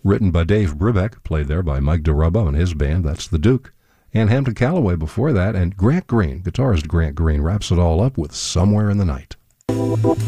written by Dave Brubeck, played there by Mike DeRubbo and his band, that's the Duke. And Hampton Calloway before that, and Grant Green, guitarist Grant Green, wraps it all up with Somewhere in the Night.